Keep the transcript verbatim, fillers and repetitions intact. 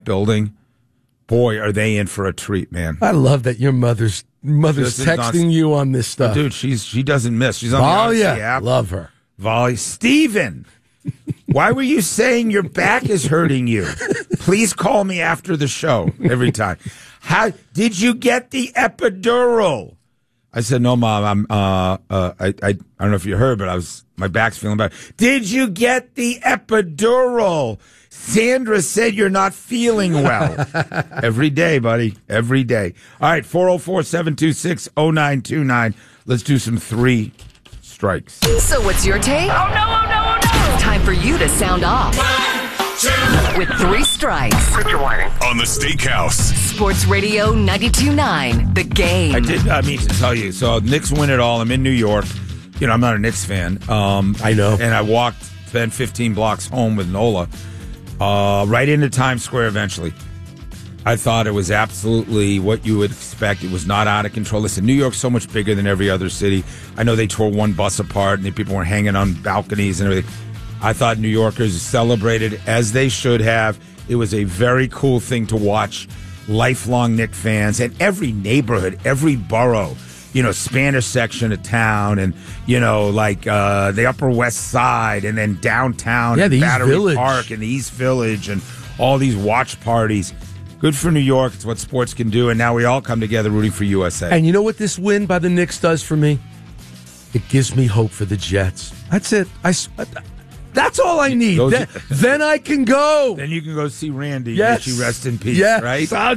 building, boy, are they in for a treat, man. I love that your mother's mother's This is texting not- you on this stuff. Dude, she's she doesn't miss. She's on Oh, the yeah. Odyssey app. Love her. Volley. Steven, why were you saying your back is hurting you? Please call me after the show every time. How did you get the epidural? I said, no, Mom. I'm. Uh, uh, I, I. I don't know if you heard, but I was. My back's feeling better. Did you get the epidural? Sandra said you're not feeling well. Every day, buddy. Every day. All right. four oh four, seven two six, oh nine two nine. Let's do some three strikes. So what's your take? Oh, no, oh, no, oh, no. It's time for you to sound off. One, two. With three strikes. On the Steakhouse. Sports Radio ninety-two point nine, The Game. I did not mean to tell you. So Knicks win it all. I'm in New York. You know, I'm not a Knicks fan. Um, I know. And I walked then fifteen blocks home with Nola, uh, right into Times Square eventually. I thought it was absolutely what you would expect. It was not out of control. Listen, New York's so much bigger than every other city. I know they tore one bus apart and the people were hanging on balconies and everything. I thought New Yorkers celebrated as they should have. It was a very cool thing to watch. Lifelong Knick fans and every neighborhood, every borough, you know, Spanish section of town and, you know, like uh, the Upper West Side and then downtown Yeah, and the East Battery Village. Park and the East Village and all these watch parties. Good for New York. It's what sports can do. And now we all come together rooting for U S A. And you know what this win by the Knicks does for me? It gives me hope for the Jets. That's it. I, s- that's all I need. Those- Then, then I can go. Then you can go see Randy. Yes. May she rest in peace, Yes. right?